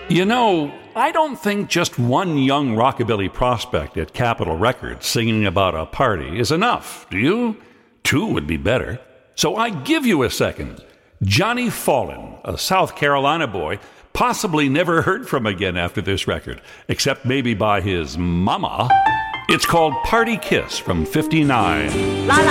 You know, I don't think just one young rockabilly prospect at Capitol Records singing about a party is enough, do you? Two would be better. So I give you a second. Johnny Fallon, a South Carolina boy, possibly never heard from again after this record, except maybe by his mama. It's called Party Kiss from 59.